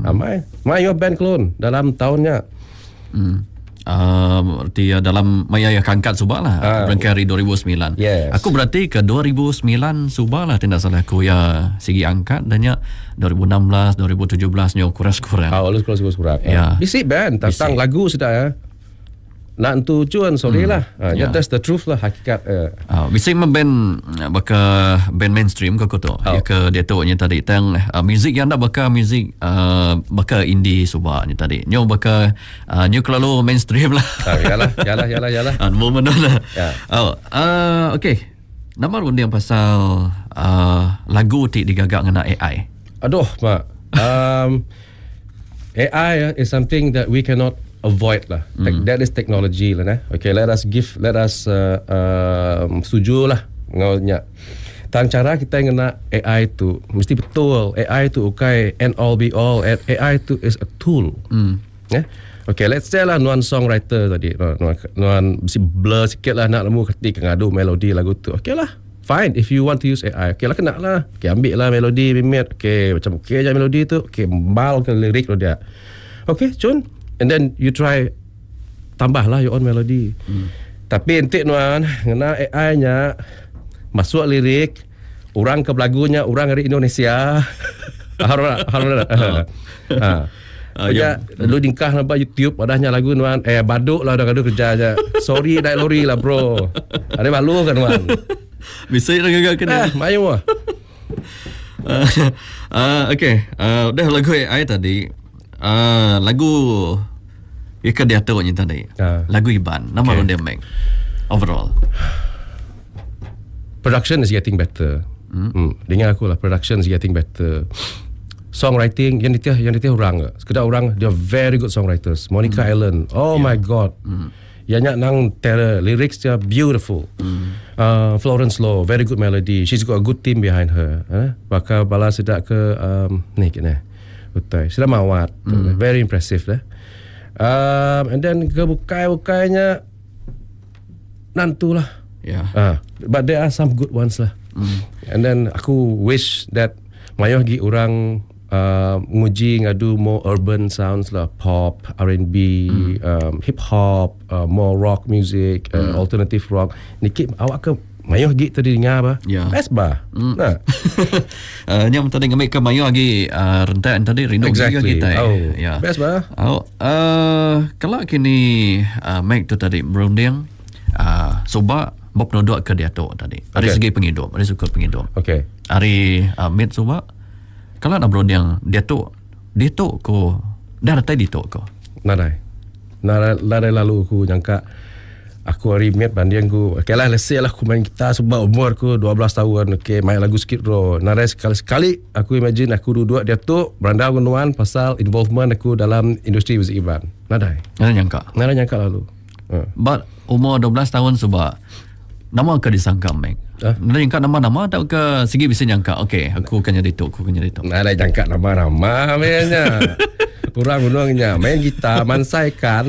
My Your Band clone dalam tahunnya. Berarti dalam Maya Kangkat subak lah Berangkari 2009. Yes. Aku berarti ke 2009 subak lah tidak salah aku ya segi angkat dan ya 2016 2017 nyo kurang-kurang. Alus kurang. Ya. Bisik band tentang lagu sudah ya. Nak tu cuan sorry lah. That's the truth lah hakikat. Bisik band baka band mainstream kau tu. Ya ke dia tu nya tadi tang music yang dah baka music baka indie subak ni tadi. Nyo baka nyo kelalu mainstream lah. Yalah. Moment lah. Okay. Nama rundiang pasal lagu ti digagak ngena AI. Aduh, mak. AI is something that we cannot avoid lah. That is technology lah. Okay, let us setuju lah ngaunya. Tang cara kita ngena AI tu mesti betul. AI tu okay, and all be all. AI tu is a tool. Okay, let's say lah nuan songwriter tadi. Nuan mesti blur sikit lah nak lemu ketik ngadu melodi lagu tu. Okay lah. Fine, if you want to use AI, okay lah kena lah. Okay, ambil lah melodi, mimit. Okay, macam okay je melodi tu. Okay, mbal ke lirik lo dia. Okay, cun. And then you try tambah lah your own melody. Tapi entik nuan, kena AI-nya masuk lirik, orang ke lagunya, orang dari Indonesia. Ya, lu dingkah nampak YouTube padahnya lagu nuan baduk lah dah gaduh kerja aja. Sorry naik lori lah bro. Ada malu kan nuan. Bisa agak kena. Mayu ah. Okay, dah lagu AI tadi. Lagu Ika dia tahu ni tadi. Lagu Iban. Nama okay. Dia make overall. Production is getting better. Dengar aku lah, production is getting better. Songwriting yang dia orang sekedar orang, they are very good songwriters. Monica Allen, my god. Yang nang terror, lyrics dia beautiful. Florence Law, very good melody. She's got a good team behind her. Bakal bala sedak ke ni kena. Utai. Sudah mawat. Very impressive lah. And then kebukai-bukainya nantulah. But there are some good ones lah. And then aku wish that mayoh gi orang nguji ngadu more urban sounds lah, pop, R&B, hip hop, more rock music, alternative rock. Nikit awak ke mayoh gi tadi dengar ba? Best ba? Nah. Nyam tadi ngambil ke mayoh lagi rentak tadi rindu juga kita. Best ba? Kalau kini Mike tu tadi berunding Subak Bob nodok ke dia tu tadi. Dari segi penghidup, dari suku penghidup. Okay. Hari mid Subak kalau nak berunding dia tu ko dah datang di tu ko. Narai lalu aku nyangka aku hari mid banding aku. Okay lah, let's say lah aku main gitar sebab umur aku 12 tahun. Okay, main lagu Skid Row. Narai sekali aku imagine aku duduk dia tu beranda gunuan pasal involvement aku dalam industri muzik Iban. Narai nyangka lalu. But umur 12 tahun sebab nama ke disangka Mek. Nyangka nama-nama atau ke segi bisa nyangka okay aku akan jadi tu. Narai nyangka nama-nama mainnya. Kurang gunungnya main gitar mansaikan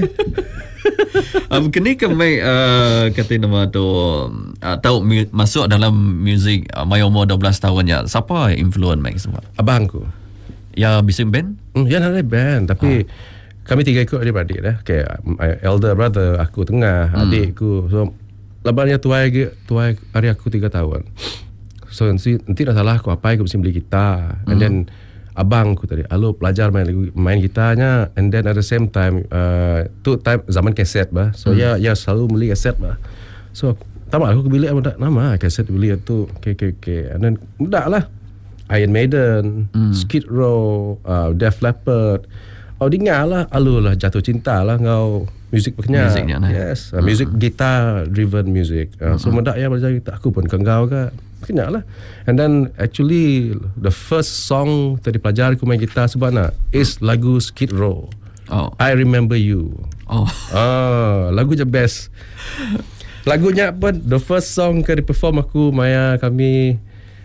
Kini ke Mek kata nama tu tahu masuk dalam muzik mai umur 12 tahunnya. Siapa influence Mek semua? Abangku. Ya bisa band? Ya narai band tapi kami 3 ikut adik-beradik dah. Okay, my elder brother, aku tengah, adikku. So, lebarnya tuai hari aku 3 tahun. So, nanti dah salah aku apa, aku mesti beli gitar. And then, abangku tadi, alu belajar main gitarnya. And then at the same time, tu time zaman kaset bah. So, ya selalu beli kaset bah. So, tamat aku beli nama kaset beli tu. Okay. And then, mudah lah. Iron Maiden, Skid Row, Def Leppard. Dengar lah, alulah jatuh cinta lah kau music musiknya. Yes, music guitar driven music. So mendak ya belajar gitar aku pun kengau ke kenyak lah. And then actually the first song tadi pelajari aku main gitar sebenarnya is lagu Skid Row. I Remember You. Lagu je best. Lagunya pun the first song ke di perform aku maya kami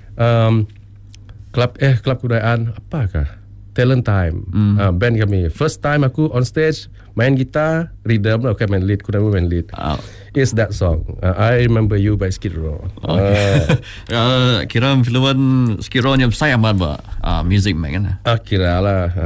klub kebudayaan apakah? Talent Time, band kami. First time aku on stage main gitar, rhythm lah, main lead, kurang main lead. Is that song, I Remember You by Skid Row. Kira film Skid Row yang saya amat music main kan? Kira lah.